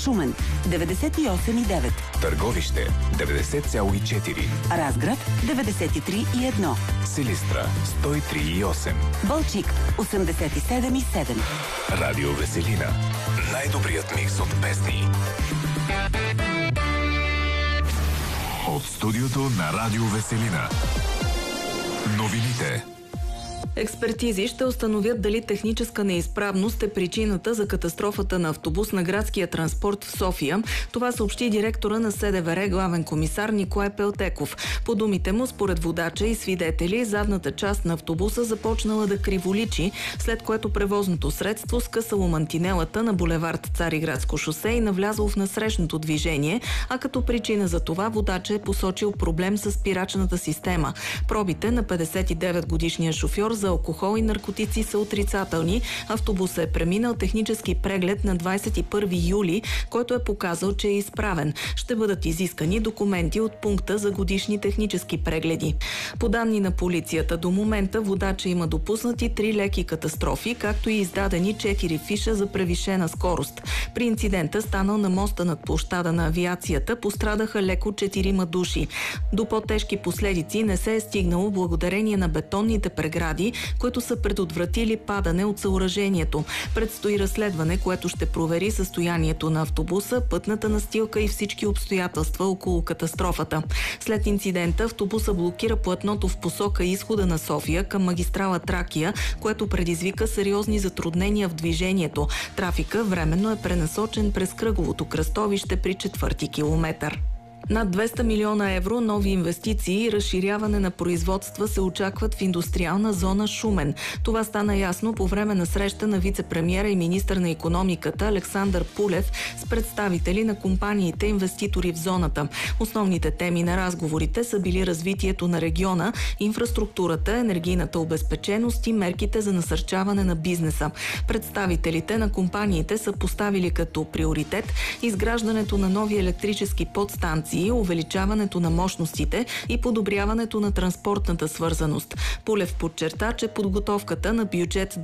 Шумен 98,9, Търговище 90,4, Разград 93,1, Силистра 103,8, Балчик 87,7. Радио Веселина. Най-добрият микс от песни. От студиото на Радио Веселина. Новините. Експертизи ще установят дали техническа неизправност е причината за катастрофата на автобус на градския транспорт в София. Това съобщи директора на СДВР, главен комисар Николай Пелтеков. По думите му, според водача и свидетели, задната част на автобуса започнала да криволичи, след което превозното средство скъсало мантинелата на булевард Цариградско шосе и навлязало в насрещното движение, а като причина за това водача е посочил проблем с спирачната система. Пробите на 59-годишния шофьор за алкохол и наркотици са отрицателни. Автобусът е преминал технически преглед на 21 юли, който е показал, че е изправен. Ще бъдат изискани документи от пункта за годишни технически прегледи. По данни на полицията, до момента водача има допуснати 3 леки катастрофи, както и издадени 4 фиша за превишена скорост. При инцидента, станал на моста над площада на авиацията, пострадаха леко 4 души. До по-тежки последици не се е стигнало благодарение на бетонните прегради, които са предотвратили падане от съоръжението. Предстои разследване, което ще провери състоянието на автобуса, пътната настилка и всички обстоятелства около катастрофата. След инцидента автобуса блокира платното в посока изхода на София към магистрала Тракия, което предизвика сериозни затруднения в движението. Трафика временно е пренасочен през кръговото кръстовище при 4-ти километър. Над 200 милиона евро нови инвестиции и разширяване на производства се очакват в индустриална зона Шумен. Това стана ясно по време на среща на вице-премиера и министър на икономиката Александър Пулев с представители на компаниите инвеститори в зоната. Основните теми на разговорите са били развитието на региона, инфраструктурата, енергийната обезпеченост и мерките за насърчаване на бизнеса. Представителите на компаниите са поставили като приоритет изграждането на нови електрически подстанции, увеличаването на мощностите и подобряването на транспортната свързаност. Пулев подчерта, че подготовката на бюджет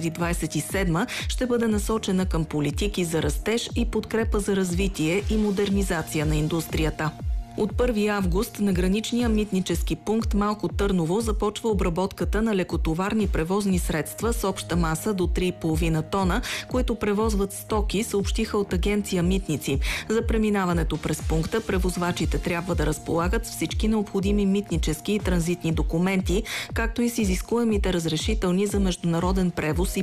2027 ще бъде насочена към политики за растеж и подкрепа за развитие и модернизация на индустрията. От 1 август на граничния митнически пункт Малко Търново започва обработката на лекотоварни превозни средства с обща маса до 3,5 тона, които превозват стоки, съобщиха от агенция Митници. За преминаването през пункта превозвачите трябва да разполагат с всички необходими митнически и транзитни документи, както и с изискуемите разрешителни за международен превоз и